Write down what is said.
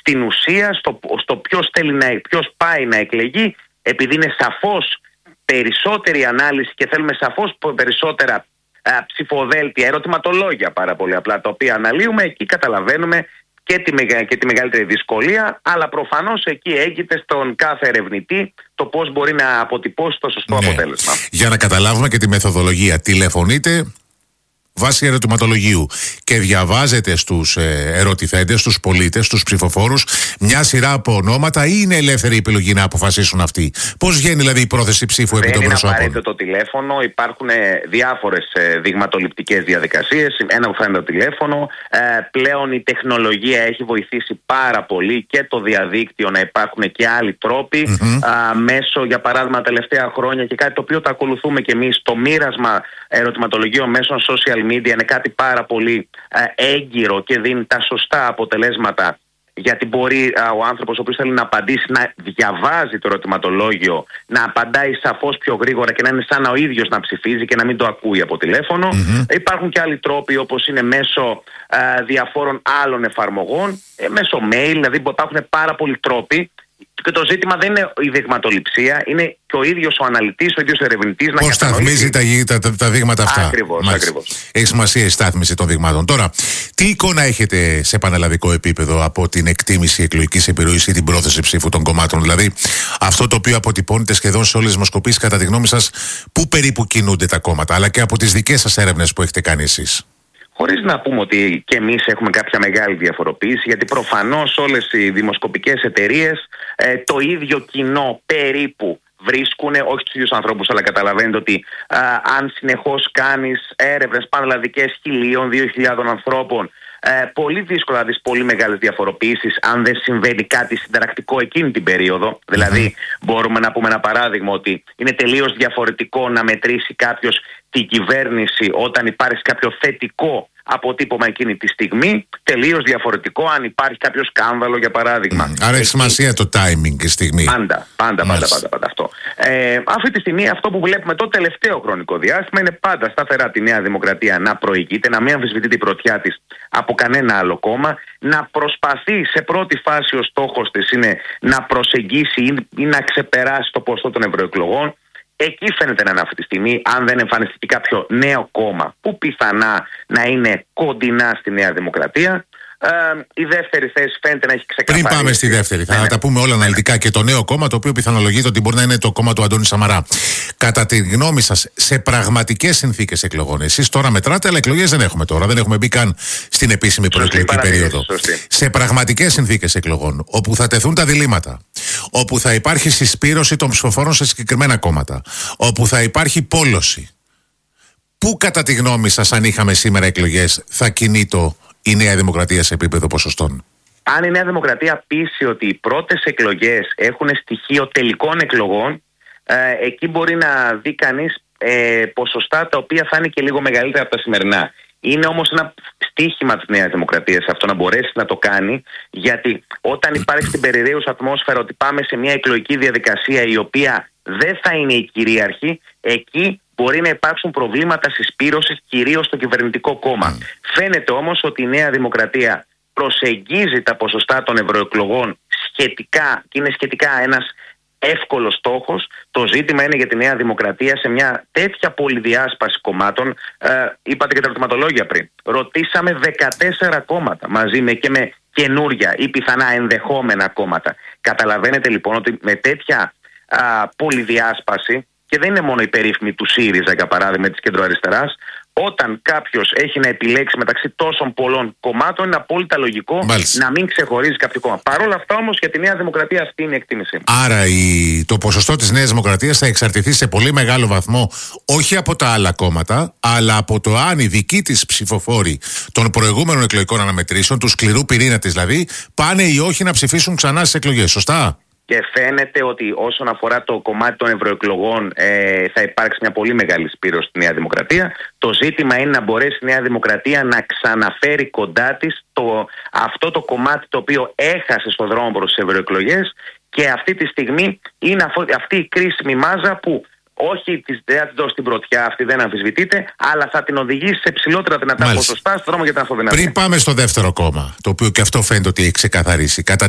στην ουσία στο ποιος πάει να εκλεγεί, επειδή είναι σαφώς περισσότερη ανάλυση και θέλουμε σαφώς περισσότερα ψηφοδέλτια, ερωτηματολόγια πάρα πολύ απλά, τα οποία αναλύουμε, εκεί καταλαβαίνουμε και τη μεγαλύτερη δυσκολία, αλλά προφανώς εκεί έγκυται στον κάθε ερευνητή το πώς μπορεί να αποτυπώσει το σωστό αποτέλεσμα. Για να καταλάβουμε και τη μεθοδολογία, τηλεφωνείτε βάσει ερωτηματολογίου και διαβάζετε στους ερωτηθέντες, στους πολίτες, στους ψηφοφόρους μια σειρά από ονόματα, ή είναι ελεύθερη επιλογή να αποφασίσουν αυτοί? Πώς βγαίνει δηλαδή η πρόθεση ψήφου επί των προσώπων? Δεν είναι απαραίτητο το τηλέφωνο, υπάρχουν διάφορες δειγματοληπτικές διαδικασίες. Ένα που θα είναι το τηλέφωνο. Πλέον η τεχνολογία έχει βοηθήσει πάρα πολύ και το διαδίκτυο, να υπάρχουν και άλλοι τρόποι. Μέσω, για παράδειγμα, τα τελευταία χρόνια, και κάτι το οποίο το ακολουθούμε και εμείς, το μοίρασμα ερωτηματολογίων μέσω social media είναι κάτι πάρα πολύ έγκυρο και δίνει τα σωστά αποτελέσματα, γιατί μπορεί ο άνθρωπος ο οποίος θέλει να απαντήσει να διαβάζει το ερωτηματολόγιο, να απαντάει σαφώς πιο γρήγορα και να είναι σαν ο ίδιος να ψηφίζει και να μην το ακούει από τηλέφωνο. Υπάρχουν και άλλοι τρόποι, όπως είναι μέσω διαφόρων άλλων εφαρμογών, μέσω mail, δηλαδή υπάρχουν πάρα πολλοί τρόποι. Και το ζήτημα δεν είναι η δειγματοληψία, είναι και ο ίδιος ο αναλυτής, ο ίδιος ο ερευνητής να πώς σταθμίζει τα δείγματα αυτά. Ακριβώς. Έχει σημασία η στάθμιση των δειγμάτων. Τώρα, τι εικόνα έχετε σε πανελλαδικό επίπεδο από την εκτίμηση εκλογικής επιρροής ή την πρόθεση ψήφου των κομμάτων? Δηλαδή, αυτό το οποίο αποτυπώνεται σχεδόν σε όλες τις δημοσκοπήσεις, κατά τη γνώμη σας, πού περίπου κινούνται τα κόμματα, αλλά και από τις δικές σας έρευνες που έχετε κάνει εσείς? Χωρίς να πούμε ότι και εμείς έχουμε κάποια μεγάλη διαφοροποίηση, γιατί προφανώς όλες οι δημοσκοπικές εταιρείες το ίδιο κοινό περίπου βρίσκουν, όχι τους ίδιους ανθρώπους, αλλά καταλαβαίνετε ότι αν συνεχώς κάνεις έρευνες πανελλαδικές 1.000-2.000 ανθρώπων, πολύ δύσκολα να δεις πολύ μεγάλες διαφοροποιήσεις αν δεν συμβαίνει κάτι συνταρακτικό εκείνη την περίοδο. Δηλαδή, μπορούμε να πούμε ένα παράδειγμα, ότι είναι τελείως διαφορετικό να μετρήσει κάποιος την κυβέρνηση όταν υπάρχει κάποιο θετικό αποτύπωμα εκείνη τη στιγμή, τελείως διαφορετικό αν υπάρχει κάποιο σκάνδαλο, για παράδειγμα. Άρα έχει σημασία το timing και στιγμή. Πάντα αυτό. Αυτή τη στιγμή αυτό που βλέπουμε το τελευταίο χρονικό διάστημα είναι πάντα σταθερά τη Νέα Δημοκρατία να προηγείται, να μην αμφισβητεί την πρωτιά της από κανένα άλλο κόμμα, να προσπαθεί σε πρώτη φάση, ο στόχος της είναι να προσεγγίσει ή να ξεπεράσει το ποσοστό των ευρωεκλογών. Εκεί φαίνεται να είναι αυτή τη στιγμή, αν δεν εμφανιστεί και κάποιο νέο κόμμα που πιθανά να είναι κοντινά στη Νέα Δημοκρατία. Η δεύτερη θέση φαίνεται να έχει ξεκαθαρίσει. Πριν πάμε στη δεύτερη, θα τα πούμε όλα αναλυτικά. Και το νέο κόμμα, το οποίο πιθανολογείται ότι μπορεί να είναι το κόμμα του Αντώνη Σαμαρά. Κατά τη γνώμη σας, σε πραγματικές συνθήκες εκλογών, εσείς τώρα μετράτε, αλλά εκλογές δεν έχουμε τώρα, δεν έχουμε μπει καν στην επίσημη προεκλογική περίοδο. Σε πραγματικές συνθήκες εκλογών, όπου θα τεθούν τα διλήμματα, όπου θα υπάρχει συσπήρωση των ψηφοφόρων σε συγκεκριμένα κόμματα, όπου θα υπάρχει πόλωση, πού κατά τη γνώμη σας, αν είχαμε σήμερα εκλογές, θα κινείτο η Νέα Δημοκρατία σε επίπεδο ποσοστών? Αν η Νέα Δημοκρατία πείσει ότι οι πρώτες εκλογές έχουν στοιχείο τελικών εκλογών, εκεί μπορεί να δει κανείς ποσοστά τα οποία θα είναι και λίγο μεγαλύτερα από τα σημερινά. Είναι όμως ένα στίχημα της Νέας Δημοκρατίας αυτό να μπορέσει να το κάνει, γιατί όταν υπάρχει στην περιραίουσα ατμόσφαιρα ότι πάμε σε μια εκλογική διαδικασία η οποία δεν θα είναι η κυρίαρχη, εκεί μπορεί να υπάρξουν προβλήματα συσπήρωσης κυρίως στο κυβερνητικό κόμμα. Φαίνεται όμως ότι η Νέα Δημοκρατία προσεγγίζει τα ποσοστά των ευρωεκλογών σχετικά, και είναι σχετικά ένας εύκολος στόχος. Το ζήτημα είναι για τη Νέα Δημοκρατία σε μια τέτοια πολυδιάσπαση κομμάτων. Είπατε και τα ερωτηματολόγια πριν. Ρωτήσαμε 14 κόμματα μαζί με καινούρια ή πιθανά ενδεχόμενα κόμματα. Καταλαβαίνετε λοιπόν ότι με τέτοια πολυδιάσπαση, και δεν είναι μόνο η περίφημη του ΣΥΡΙΖΑ για παράδειγμα της κεντροαριστεράς, όταν κάποιος έχει να επιλέξει μεταξύ τόσων πολλών κομμάτων, είναι απόλυτα λογικό να μην ξεχωρίζει κάποιο κόμμα. Παρ' όλα αυτά όμως, για τη Νέα Δημοκρατία αυτή είναι η εκτίμησή μου. Άρα το ποσοστό της Νέας Δημοκρατίας θα εξαρτηθεί σε πολύ μεγάλο βαθμό όχι από τα άλλα κόμματα, αλλά από το αν οι δικοί της ψηφοφόροι των προηγούμενων εκλογικών αναμετρήσεων, του σκληρού πυρήνα της δηλαδή, πάνε ή όχι να ψηφίσουν ξανά στις εκλογές. Σωστά? Και φαίνεται ότι όσον αφορά το κομμάτι των ευρωεκλογών θα υπάρξει μια πολύ μεγάλη συσπήρωση στη Νέα Δημοκρατία. Το ζήτημα είναι να μπορέσει η Νέα Δημοκρατία να ξαναφέρει κοντά της αυτό το κομμάτι το οποίο έχασε στο δρόμο προς τις ευρωεκλογές, και αυτή τη στιγμή είναι αυτή η κρίσιμη μάζα που όχι δεν θα την δώσει την πρωτιά, αυτή δεν αμφισβητείται, αλλά θα την οδηγήσει σε ψηλότερα δυνατά ποσοστά στον δρόμο για την αυτοδυναμία. Πριν πάμε στο δεύτερο κόμμα, το οποίο και αυτό φαίνεται ότι έχει ξεκαθαρίσει.